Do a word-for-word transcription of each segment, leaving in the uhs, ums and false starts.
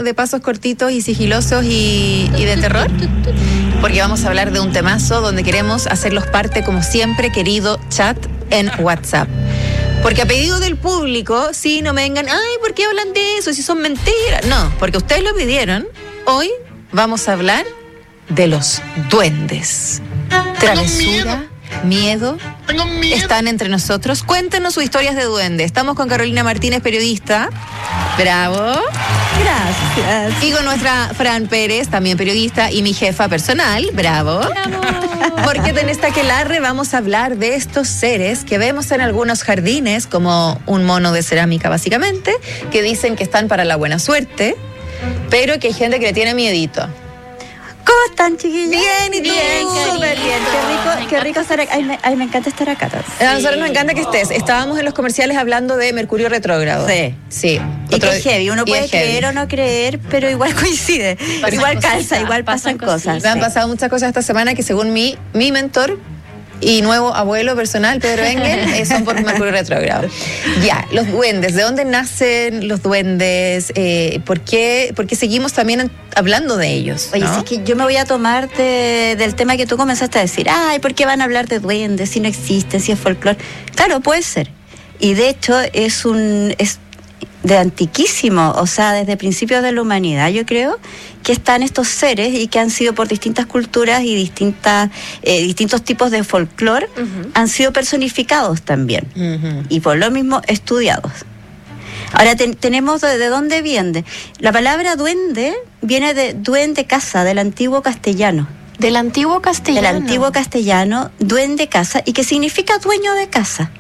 de pasos cortitos y sigilosos y, y de terror? Porque vamos a hablar de un temazo donde queremos hacerlos parte, como siempre, querido chat en WhatsApp. Porque a pedido del público, sí, no me vengan, ay, ¿por qué hablan de eso? Si son mentiras. No, porque ustedes lo pidieron. Hoy vamos a hablar de los duendes. Travesura, miedo, Tengo miedo. están entre nosotros. Cuéntenos sus historias de duende. Estamos con Carolina Martínez, periodista. Bravo. Gracias. Y con nuestra Fran Pérez, también periodista, y mi jefa personal. Bravo. Porque en esta aquelarre vamos a hablar de estos seres que vemos en algunos jardines, como un mono de cerámica básicamente, que dicen que están para la buena suerte, pero que hay gente que le tiene miedito. ¿Cómo están, chiquillos? Bien, ¿y tú? Bien, súper bien. Qué rico, qué rico estar acá. Ay, me, ay, me encanta estar acá. Sí. A nosotros nos encanta que estés. Estábamos en los comerciales hablando de Mercurio retrógrado. Sí. Sí. Y Otro- que es heavy. Uno y puede es heavy. creer o no creer, pero igual coincide. Pasan igual cositas, calza, igual pasan, pasan cosas. Me han sí. pasado muchas cosas esta semana que, según mi, mi mentor y nuevo abuelo personal, Pedro Engel, eh, son por Mercurio retrógrado. Ya, los duendes. ¿De dónde nacen los duendes? Eh, ¿por qué, por qué seguimos también hablando de ellos? Oye, ¿no? si es que yo me voy a tomar de- del tema que tú comenzaste a decir. Ay, ¿por qué van a hablar de duendes si no existen, si es folclore? Claro, puede ser. Y de hecho es un es de antiquísimo, o sea, desde principios de la humanidad, yo creo, que están estos seres y que han sido por distintas culturas y distintas eh, distintos tipos de folclore, Ujú. han sido personificados también. Ujú. Y por lo mismo estudiados. Ahora ten- tenemos de, de dónde viene. La palabra duende viene de duende casa, del antiguo castellano. Del antiguo castellano. Del antiguo castellano, duende casa, y que significa dueño de casa.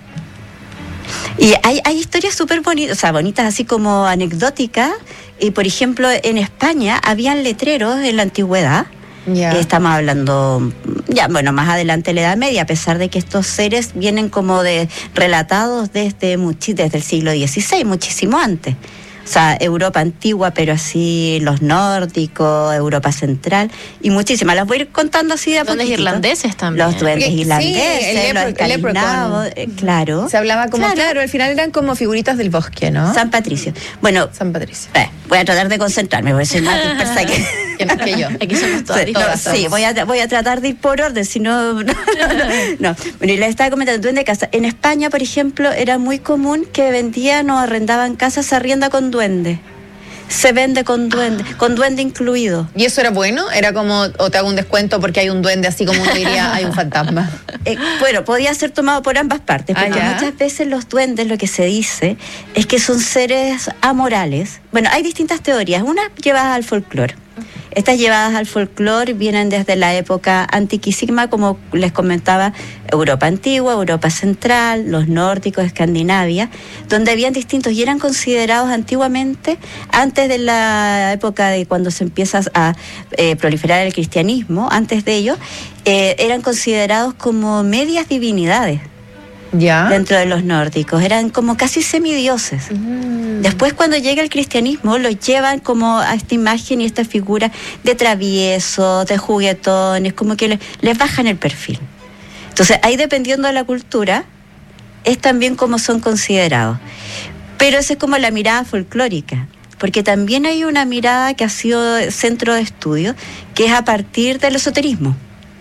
Y hay, hay historias súper bonitas, o sea, bonitas así como anecdóticas. Y por ejemplo, en España habían letreros en la antigüedad. Ya. Eh, Estamos hablando, ya bueno, más adelante de la Edad Media, a pesar de que estos seres vienen como de relatados desde, muchi- desde el siglo dieciséis, muchísimo antes. O sea, Europa antigua, pero así los nórdicos, Europa central y muchísimas. Las voy a ir contando así de a Duendes poquitito. irlandeses también. Los duendes Porque, sí, irlandeses, el los lepre- el escandinavos, eh, claro. Se hablaba como, claro. Claro. al final eran como figuritas del bosque, ¿no? San Patricio. Bueno, San Patricio. eh, voy a tratar de concentrarme, porque soy más dispersa que... Que, que yo. Aquí somos todas. Sí, todas no, sí, somos. voy a, voy a tratar de ir por orden, si no... No, no. Bueno, y les estaba comentando, duende casa. En España, por ejemplo, era muy común que vendían o arrendaban casas, se arrienda con duende. Se vende con duende, con duende incluido. ¿Y eso era bueno? ¿Era como, o te hago un descuento porque hay un duende, así como uno diría, hay un fantasma? Eh, bueno, podía ser tomado por ambas partes, Ah, porque ya. muchas veces los duendes, lo que se dice es que son seres amorales. Bueno, hay distintas teorías, unas llevadas al folclore. Estas llevadas al folclore vienen desde la época antiquísima, como les comentaba, Europa antigua, Europa central, los nórdicos, Escandinavia, donde habían distintos y eran considerados antiguamente, antes de la época de cuando se empieza a eh, proliferar el cristianismo, antes de ello, eh, eran considerados como medias divinidades ¿Ya? dentro de los nórdicos, eran como casi semidioses. Después, cuando llega el cristianismo, los llevan como a esta imagen y esta figura de traviesos, de juguetones, como que les, les bajan el perfil. Entonces, ahí dependiendo de la cultura, es también como son considerados. Pero esa es como la mirada folclórica, porque también hay una mirada que ha sido centro de estudio, que es a partir del esoterismo.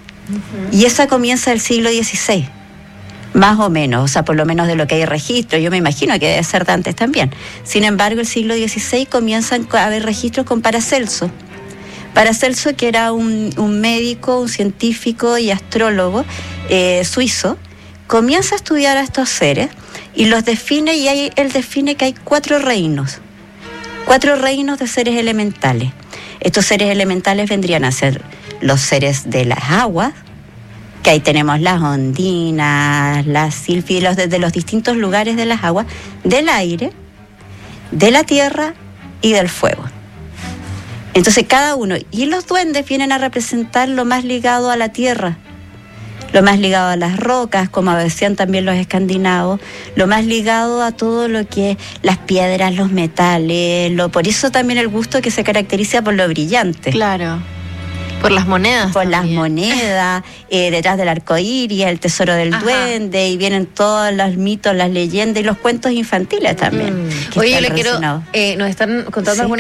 Y esa comienza el siglo dieciséis. Más o menos, o sea, por lo menos de lo que hay registro, yo me imagino que debe ser de antes también. Sin embargo, el siglo dieciséis comienzan a haber registros con Paracelso. Paracelso, que era un, un médico, un científico y astrólogo eh, suizo, comienza a estudiar a estos seres y los define, y hay, él define que hay cuatro reinos, cuatro reinos de seres elementales. Estos seres elementales vendrían a ser los seres de las aguas, que ahí tenemos las ondinas, las sílfidos, desde los distintos lugares de las aguas, del aire, de la tierra y del fuego. Entonces cada uno, y los duendes vienen a representar lo más ligado a la tierra, lo más ligado a las rocas, como decían también los escandinavos, lo más ligado a todo lo que es las piedras, los metales, lo, por eso también el gusto que se caracteriza por lo brillante. Claro. Por las monedas. Por las también. monedas, eh, detrás del arco iris, el tesoro del Ajá. duende, y vienen todos los mitos, las leyendas y los cuentos infantiles también. Mm. que Oye, yo están le quiero, relacionados. eh, nos están contando Sí. alguna